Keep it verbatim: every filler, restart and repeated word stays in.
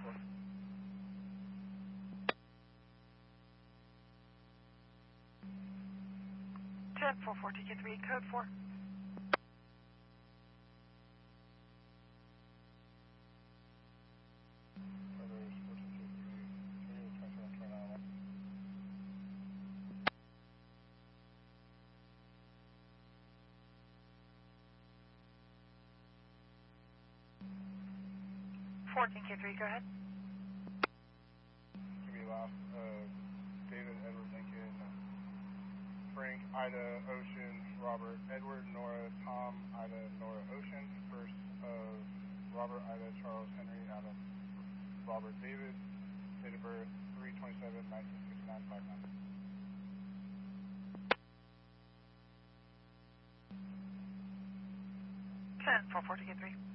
four. ten four four T K three, code four. fourteen K three, go ahead. Give me last, uh, David, Edward, Lincoln, Frank, Ida, Ocean, Robert, Edward, Nora, Tom, Ida, Nora, Ocean. First of Robert, Ida, Charles, Henry, Adam, Robert, David. Date of birth, three twenty-seven nineteen sixty-nine, five nine. ten four four T K three.